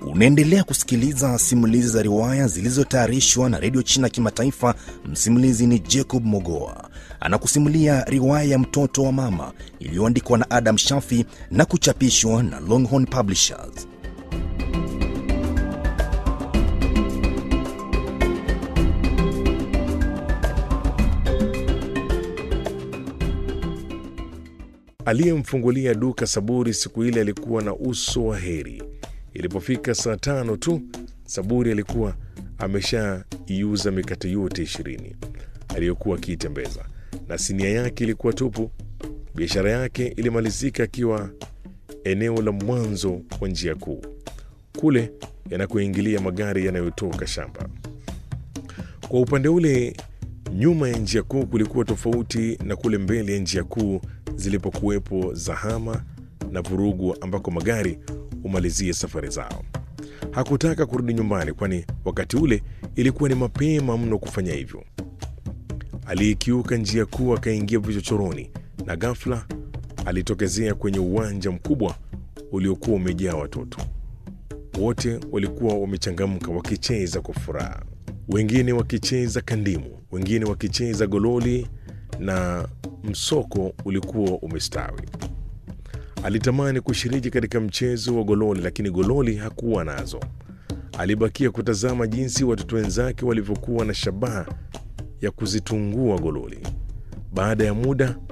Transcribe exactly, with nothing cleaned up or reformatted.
Unaendelea kusikiliza simulizi za riwaya zilizotayarishwa na Radio China Kimataifa. Msimulizi ni Jacob Mogoa. Anakusimulia riwaya ya Mtoto wa Mama iliyoandikwa na Adam Shafi na kuchapishwa na Longhorn Publishers. Aliyemfungulia duka Saburi siku ile alikuwa na uso wa heri. Ilipofika saa tano tu, Saburi alikuwa ameshaiuza mikate yote ishirini aliyokuwa akiitembeza, na sinia yake ilikuwa tupu. Biashara yake ilimalizika akiwa eneo la mwanzo wa njia kuu, kule yanakoingilia magari yanayotoka shamba. Kwa upande ule nyuma ya njia kuu kulikuwa tofauti na kule mbele ya njia kuu zilipokuwepo zahama na vurugu ambako magari umalizie safari zao. Hakutaka kurudi nyumbani, kwani wakati ule ilikuwa ni mapema mno kufanya hivyo. Aliikiuka njia kuu akaingia vichochoroni, na ghafla alitokezea kwenye uwanja mkubwa uliokuwa umejaa watoto. Wote walikuwa wamechangamka wakicheza kwa furaha, wengine wakicheza kandimu, wengine wakicheza gololi, na msoko ulikuwa umestawi. Alitamani kushiriki katika mchezo wa gololi, lakini gololi hakuwa nazo. Alibakia kutazama jinsi watoto wenzake walivyokuwa na shabaha ya kuzitungua gololi. Baada ya muda